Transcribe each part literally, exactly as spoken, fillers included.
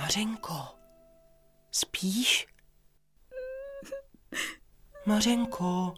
Mařenko, spíš? Mařenko,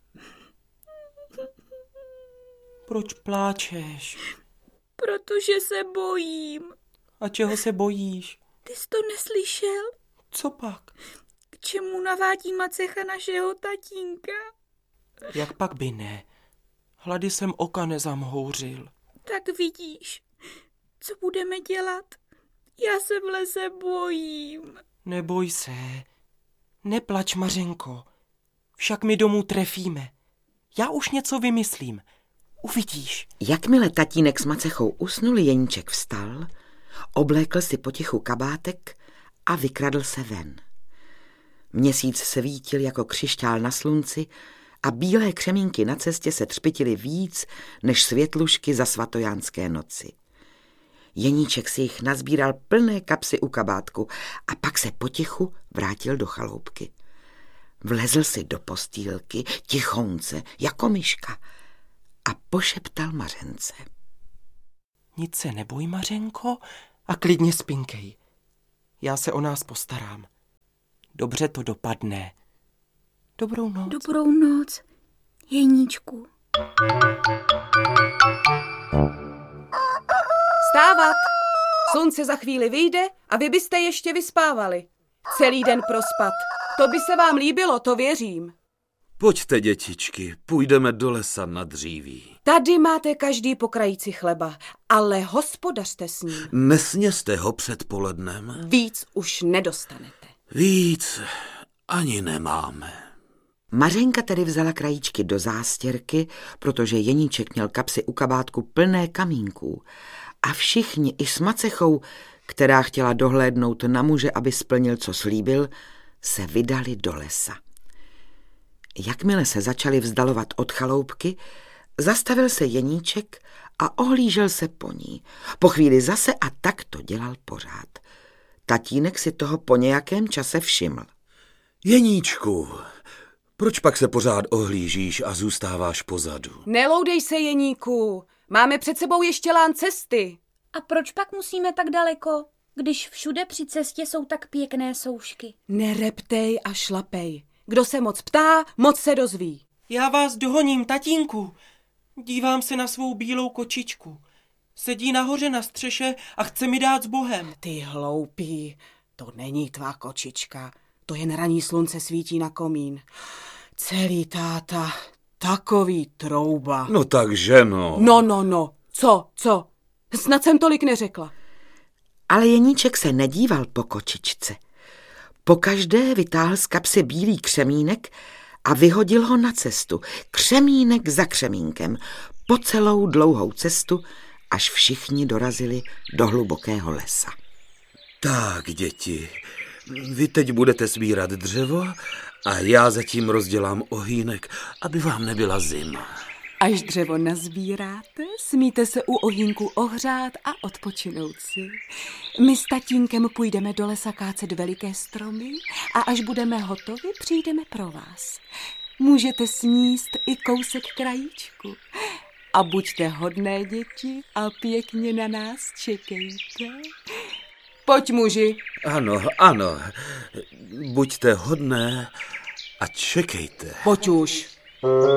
proč pláčeš? Protože se bojím. A čeho se bojíš? Ty jsi to neslyšel? Co pak? K čemu navádí macecha našeho tatínka? Jak pak by ne? Hlady jsem oka nezamhouřil. Tak vidíš, co budeme dělat? Já se v lese bojím. Neboj se. Neplač, Mařenko. Však my domů trefíme. Já už něco vymyslím. Uvidíš. Jakmile tatínek s macechou usnuli, Jeníček vstal, oblékl si potichu kabátek a vykradl se ven. Měsíc svítil jako křišťál na slunci a bílé křemínky na cestě se třpitily víc než světlušky za svatojánské noci. Jeníček si jich nazbíral plné kapsy u kabátku a pak se potichu vrátil do chaloupky. Vlezl si do postýlky, tichounce, jako myška, a pošeptal Mařence. Nic se neboj, Mařenko, a klidně spinkej. Já se o nás postarám. Dobře to dopadne. Dobrou noc. Dobrou noc, Jeníčku. Vstávat! Slunce za chvíli vyjde a vy byste ještě vyspávali. Celý den prospat. To by se vám líbilo, to věřím. Pojďte, dětičky, půjdeme do lesa na dříví. Tady máte každý po krajíci chleba, ale hospodařte s ním. Nesněste ho předpolednem. Víc už nedostanete. Víc ani nemáme. Mařenka tedy vzala krajíčky do zástěrky, protože Jeníček měl kapsy u kabátku plné kamínků. A všichni, i s macechou, která chtěla dohlédnout na muže, aby splnil, co slíbil, se vydali do lesa. Jakmile se začali vzdalovat od chaloupky, zastavil se Jeníček a ohlížel se po ní. Po chvíli zase a tak to dělal pořád. Tatínek si toho po nějakém čase všiml. Jeníčku, proč pak se pořád ohlížíš a zůstáváš pozadu? Neloudej se, Jeníku, máme před sebou ještě lán cesty. A proč pak musíme tak daleko, když všude při cestě jsou tak pěkné soušky? Nereptej a šlapej. Kdo se moc ptá, moc se dozví. Já vás dohoním, tatínku. Dívám se na svou bílou kočičku. Sedí nahoře na střeše a chce mi dát s Bohem. Ty hloupý, to není tvá kočička. To jen raní slunce svítí na komín. Celý táta, takový trouba. No takže no. No, no, no. Co, co? Snad jsem tolik neřekla. Ale Jeníček se nedíval po kočičce. Pokaždé vytáhl z kapsy bílý křemínek a vyhodil ho na cestu. Křemínek za křemínkem. Po celou dlouhou cestu, až všichni dorazili do hlubokého lesa. Tak, děti, vy teď budete sbírat dřevo a já zatím rozdělám ohýnek, aby vám nebyla zima. Až dřevo nazbíráte, smíte se u ohýnku ohřát a odpočinout si. My s tatínkem půjdeme do lesa kácet veliké stromy a až budeme hotovi, přijdeme pro vás. Můžete sníst i kousek krajíčku. A buďte hodné děti a pěkně na nás čekejte. Pojď, muži. Ano, ano, buďte hodné a čekejte. Pojď už.